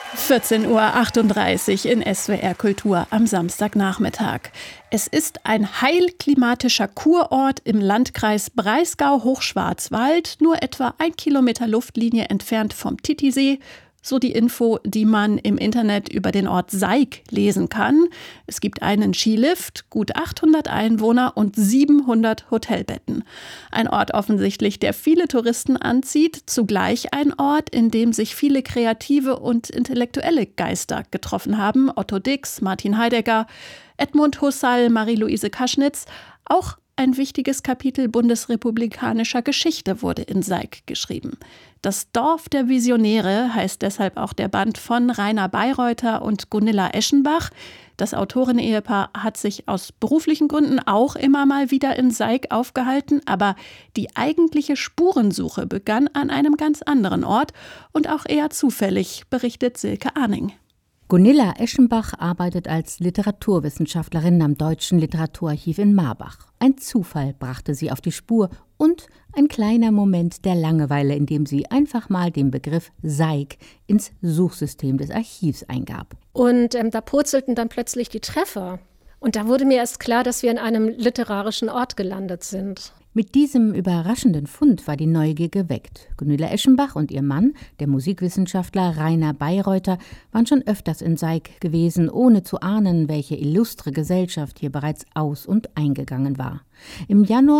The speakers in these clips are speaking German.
14:38 Uhr in SWR Kultur am Samstagnachmittag. Es ist ein heilklimatischer Kurort im Landkreis Breisgau-Hochschwarzwald, nur etwa 1 Kilometer Luftlinie entfernt vom Titisee. So die Info, die man im Internet über den Ort Seig lesen kann. Es gibt einen Skilift, gut 800 Einwohner und 700 Hotelbetten. Ein Ort offensichtlich, der viele Touristen anzieht. Zugleich ein Ort, in dem sich viele kreative und intellektuelle Geister getroffen haben. Otto Dix, Martin Heidegger, Edmund Husserl, Marie-Louise Kaschnitz. Auch ein wichtiges Kapitel bundesrepublikanischer Geschichte wurde in Seig geschrieben. Das Dorf der Visionäre heißt deshalb auch der Band von Rainer Bayreuther und Gunilla Eschenbach. Das Autorenehepaar hat sich aus beruflichen Gründen auch immer mal wieder in Seig aufgehalten, aber die eigentliche Spurensuche begann an einem ganz anderen Ort und auch eher zufällig, berichtet Silke Arning. Gunilla Eschenbach arbeitet als Literaturwissenschaftlerin am Deutschen Literaturarchiv in Marbach. Ein Zufall brachte sie auf die Spur und ein kleiner Moment der Langeweile, in dem sie einfach mal den Begriff Seig ins Suchsystem des Archivs eingab. Und da purzelten dann plötzlich die Treffer. Und da wurde mir erst klar, dass wir in einem literarischen Ort gelandet sind. Mit diesem überraschenden Fund war die Neugier geweckt. Gunilla Eschenbach und ihr Mann, der Musikwissenschaftler Rainer Bayreuther, waren schon öfters in Seig gewesen, ohne zu ahnen, welche illustre Gesellschaft hier bereits aus- und eingegangen war. Im Januar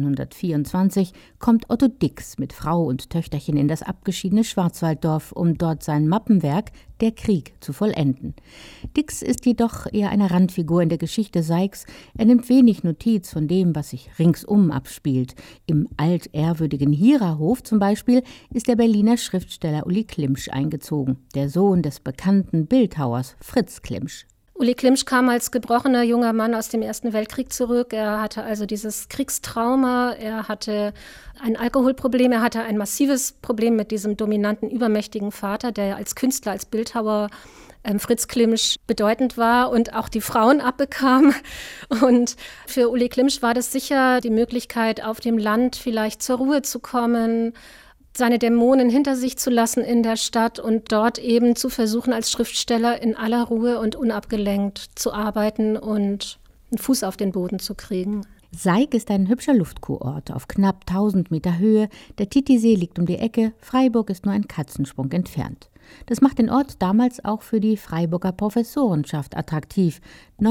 1924 kommt Otto Dix mit Frau und Töchterchen in das abgeschiedene Schwarzwalddorf, um dort sein Mappenwerk »Der Krieg« zu vollenden. Dix ist jedoch eher eine Randfigur in der Geschichte Seigs. Er nimmt wenig Notiz von dem, was sich ringsum abspielt. Im altehrwürdigen Hiererhof zum Beispiel ist der Berliner Schriftsteller Uli Klimsch eingezogen, der Sohn des bekannten Bildhauers Fritz Klimsch. Uli Klimsch kam als gebrochener junger Mann aus dem Ersten Weltkrieg zurück. Er hatte also dieses Kriegstrauma, er hatte ein Alkoholproblem, er hatte ein massives Problem mit diesem dominanten, übermächtigen Vater, der als Künstler, als Bildhauer Fritz Klimsch bedeutend war und auch die Frauen abbekam. Und für Uli Klimsch war das sicher die Möglichkeit, auf dem Land vielleicht zur Ruhe zu kommen, seine Dämonen hinter sich zu lassen in der Stadt und dort eben zu versuchen, als Schriftsteller in aller Ruhe und unabgelenkt zu arbeiten und einen Fuß auf den Boden zu kriegen. Seig ist ein hübscher Luftkurort auf knapp 1000 Meter Höhe. Der Titisee liegt um die Ecke, Freiburg ist nur ein Katzensprung entfernt. Das macht den Ort damals auch für die Freiburger Professorenschaft attraktiv.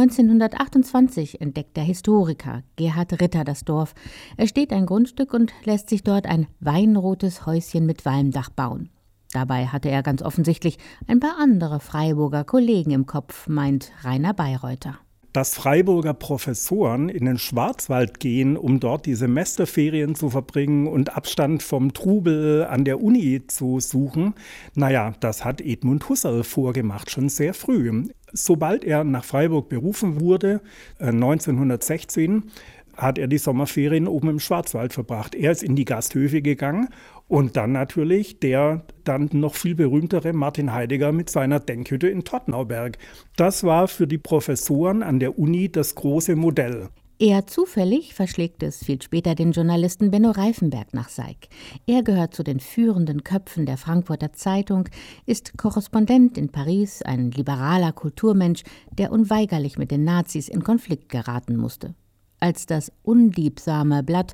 1928 entdeckt der Historiker Gerhard Ritter das Dorf. Er steht ein Grundstück und lässt sich dort ein weinrotes Häuschen mit Walmdach bauen. Dabei hatte er ganz offensichtlich ein paar andere Freiburger Kollegen im Kopf, meint Rainer Bayreuther. Dass Freiburger Professoren in den Schwarzwald gehen, um dort die Semesterferien zu verbringen und Abstand vom Trubel an der Uni zu suchen, das hat Edmund Husserl vorgemacht, schon sehr früh. Sobald er nach Freiburg berufen wurde, 1916, hat er die Sommerferien oben im Schwarzwald verbracht. Er ist in die Gasthöfe gegangen und dann natürlich der dann noch viel berühmtere Martin Heidegger mit seiner Denkhütte in Todtnauberg. Das war für die Professoren an der Uni das große Modell. Eher zufällig verschlägt es viel später den Journalisten Benno Reifenberg nach Seig. Er gehört zu den führenden Köpfen der Frankfurter Zeitung, ist Korrespondent in Paris, ein liberaler Kulturmensch, der unweigerlich mit den Nazis in Konflikt geraten musste. Als das unliebsame Blatt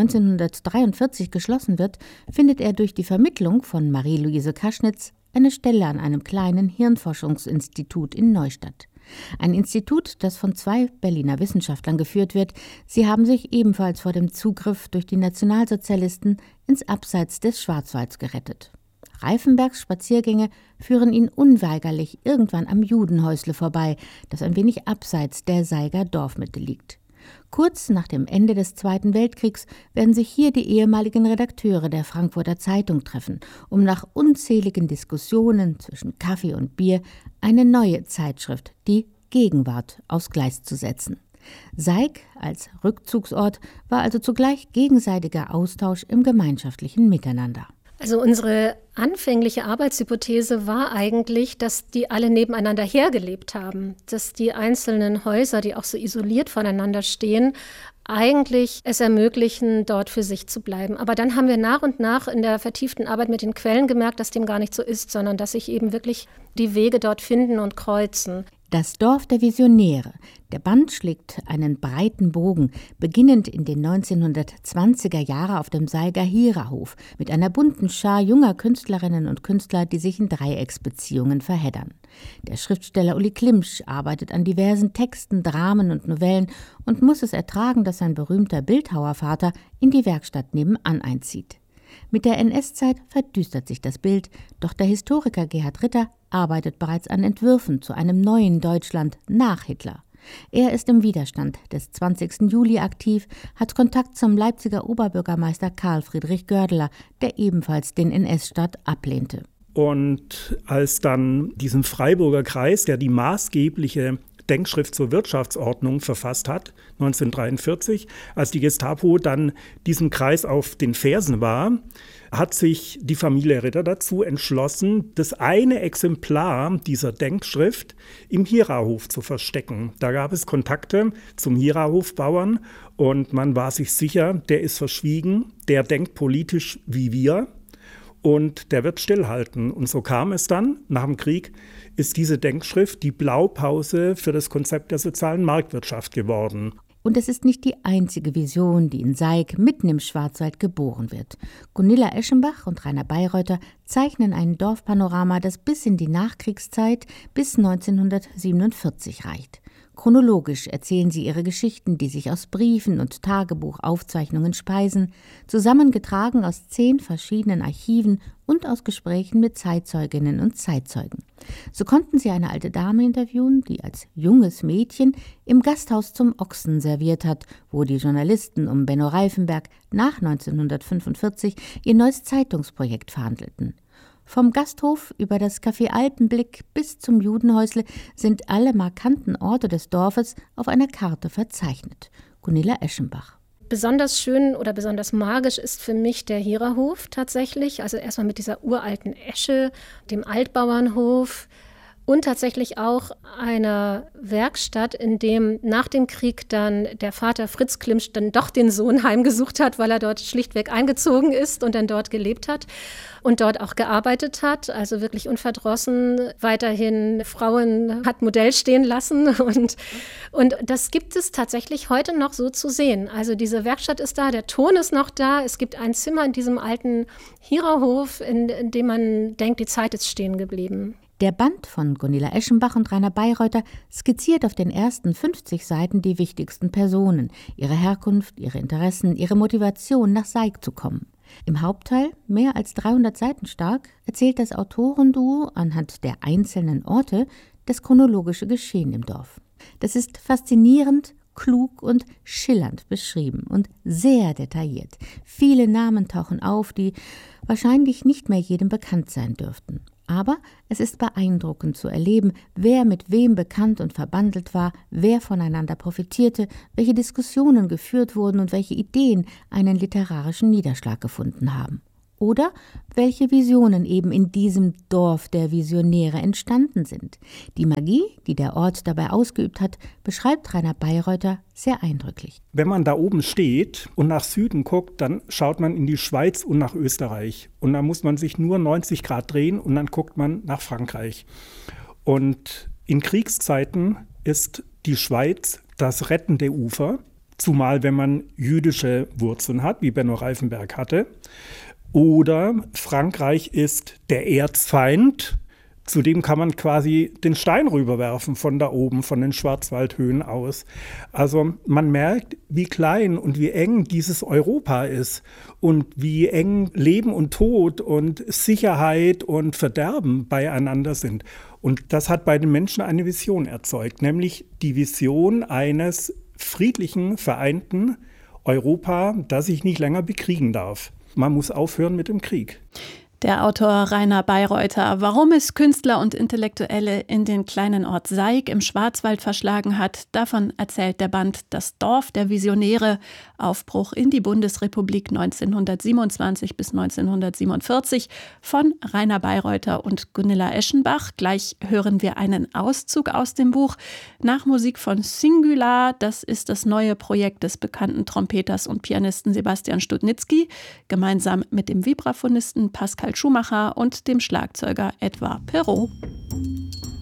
1943 geschlossen wird, findet er durch die Vermittlung von Marie-Louise Kaschnitz eine Stelle an einem kleinen Hirnforschungsinstitut in Neustadt. Ein Institut, das von 2 Berliner Wissenschaftlern geführt wird. Sie haben sich ebenfalls vor dem Zugriff durch die Nationalsozialisten ins Abseits des Schwarzwalds gerettet. Reifenbergs Spaziergänge führen ihn unweigerlich irgendwann am Judenhäusle vorbei, das ein wenig abseits der Seiger Dorfmitte liegt. Kurz nach dem Ende des Zweiten Weltkriegs werden sich hier die ehemaligen Redakteure der Frankfurter Zeitung treffen, um nach unzähligen Diskussionen zwischen Kaffee und Bier eine neue Zeitschrift, die Gegenwart, aufs Gleis zu setzen. Seig als Rückzugsort war also zugleich gegenseitiger Austausch im gemeinschaftlichen Miteinander. Also unsere anfängliche Arbeitshypothese war eigentlich, dass die alle nebeneinander hergelebt haben, dass die einzelnen Häuser, die auch so isoliert voneinander stehen, eigentlich es ermöglichen, dort für sich zu bleiben. Aber dann haben wir nach und nach in der vertieften Arbeit mit den Quellen gemerkt, dass dem gar nicht so ist, sondern dass sich eben wirklich die Wege dort finden und kreuzen. Das Dorf der Visionäre. Der Band schlägt einen breiten Bogen, beginnend in den 1920er Jahren auf dem Saiger Hirahof, mit einer bunten Schar junger Künstlerinnen und Künstler, die sich in Dreiecksbeziehungen verheddern. Der Schriftsteller Uli Klimsch arbeitet an diversen Texten, Dramen und Novellen und muss es ertragen, dass sein berühmter Bildhauervater in die Werkstatt nebenan einzieht. Mit der NS-Zeit verdüstert sich das Bild, doch der Historiker Gerhard Ritter arbeitet bereits an Entwürfen zu einem neuen Deutschland nach Hitler. Er ist im Widerstand des 20. Juli aktiv, hat Kontakt zum Leipziger Oberbürgermeister Karl Friedrich Goerdeler, der ebenfalls den NS-Staat ablehnte. Und als dann diesen Freiburger Kreis, der die maßgebliche Denkschrift zur Wirtschaftsordnung verfasst hat, 1943, als die Gestapo dann diesem Kreis auf den Fersen war, hat sich die Familie Ritter dazu entschlossen, das eine Exemplar dieser Denkschrift im Hirahof zu verstecken. Da gab es Kontakte zum Hirahofbauern und man war sich sicher, der ist verschwiegen, der denkt politisch wie wir und der wird stillhalten. Und so kam es dann, nach dem Krieg ist diese Denkschrift die Blaupause für das Konzept der sozialen Marktwirtschaft geworden. Und es ist nicht die einzige Vision, die in Saik mitten im Schwarzwald geboren wird. Gunilla Eschenbach und Rainer Bayreuther zeichnen ein Dorfpanorama, das bis in die Nachkriegszeit bis 1947 reicht. Chronologisch erzählen sie ihre Geschichten, die sich aus Briefen und Tagebuchaufzeichnungen speisen, zusammengetragen aus 10 verschiedenen Archiven und aus Gesprächen mit Zeitzeuginnen und Zeitzeugen. So konnten sie eine alte Dame interviewen, die als junges Mädchen im Gasthaus zum Ochsen serviert hat, wo die Journalisten um Benno Reifenberg nach 1945 ihr neues Zeitungsprojekt verhandelten. Vom Gasthof über das Café Alpenblick bis zum Judenhäusle sind alle markanten Orte des Dorfes auf einer Karte verzeichnet. Gunilla Eschenbach. Besonders schön oder besonders magisch ist für mich der Hirahof tatsächlich. Also erstmal mit dieser uralten Esche, dem Altbauernhof und tatsächlich auch einer Werkstatt, in dem nach dem Krieg dann der Vater Fritz Klimsch dann doch den Sohn heimgesucht hat, weil er dort schlichtweg eingezogen ist und dann dort gelebt hat und dort auch gearbeitet hat, also wirklich unverdrossen, weiterhin Frauen hat Modell stehen lassen und das gibt es tatsächlich heute noch so zu sehen. Also diese Werkstatt ist da, der Ton ist noch da, es gibt ein Zimmer in diesem alten Hirahof, in dem man denkt, die Zeit ist stehen geblieben. Der Band von Gunilla Eschenbach und Rainer Bayreuther skizziert auf den ersten 50 Seiten die wichtigsten Personen, ihre Herkunft, ihre Interessen, ihre Motivation, nach Saik zu kommen. Im Hauptteil, mehr als 300 Seiten stark, erzählt das Autorenduo anhand der einzelnen Orte das chronologische Geschehen im Dorf. Das ist faszinierend, klug und schillernd beschrieben und sehr detailliert. Viele Namen tauchen auf, die wahrscheinlich nicht mehr jedem bekannt sein dürften. Aber es ist beeindruckend zu erleben, wer mit wem bekannt und verbandelt war, wer voneinander profitierte, welche Diskussionen geführt wurden und welche Ideen einen literarischen Niederschlag gefunden haben. Oder welche Visionen eben in diesem Dorf der Visionäre entstanden sind. Die Magie, die der Ort dabei ausgeübt hat, beschreibt Rainer Bayreuther sehr eindrücklich. Wenn man da oben steht und nach Süden guckt, dann schaut man in die Schweiz und nach Österreich. Und da muss man sich nur 90 Grad drehen und dann guckt man nach Frankreich. Und in Kriegszeiten ist die Schweiz das rettende Ufer, zumal wenn man jüdische Wurzeln hat, wie Benno Reifenberg hatte. Oder Frankreich ist der Erzfeind, zu dem kann man quasi den Stein rüberwerfen von da oben, von den Schwarzwaldhöhen aus. Also man merkt, wie klein und wie eng dieses Europa ist und wie eng Leben und Tod und Sicherheit und Verderben beieinander sind. Und das hat bei den Menschen eine Vision erzeugt, nämlich die Vision eines friedlichen, vereinten Europa, das sich nicht länger bekriegen darf. Man muss aufhören mit dem Krieg. Der Autor Rainer Bayreuther, warum es Künstler und Intellektuelle in den kleinen Ort Saik im Schwarzwald verschlagen hat, davon erzählt der Band Das Dorf der Visionäre, Aufbruch in die Bundesrepublik 1927 bis 1947 von Rainer Bayreuther und Gunilla Eschenbach. Gleich hören wir einen Auszug aus dem Buch. Nach Musik von Singular, das ist das neue Projekt des bekannten Trompeters und Pianisten Sebastian Studnitzky, gemeinsam mit dem Vibraphonisten Pascal Schumacher und dem Schlagzeuger Edouard Perrault.